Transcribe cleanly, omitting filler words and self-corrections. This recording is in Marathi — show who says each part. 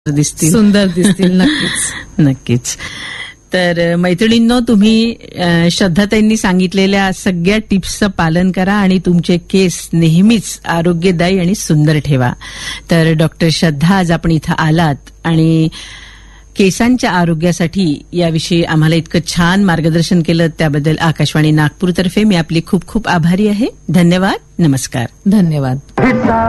Speaker 1: दिसतील,
Speaker 2: सुंदर दिसतील. नक्कीच.
Speaker 1: नक्कीच. तर मैत्रिणींनो, तुम्ही श्रद्धाताईंनी सांगितलेल्या सगळ्या टिप्सचं पालन करा आणि तुमचे केस नेहमीच आरोग्यदायी आणि सुंदर ठेवा. तर डॉक्टर श्रद्धा, आज आपण इथं आलात आणि केसांच्या आरोग्यासाठी याविषयी आम्हाला इतकं छान मार्गदर्शन केलं, त्याबद्दल आकाशवाणी नागपूरतर्फे मी आपली खूप खूप आभारी आहे. धन्यवाद. नमस्कार.
Speaker 2: धन्यवाद.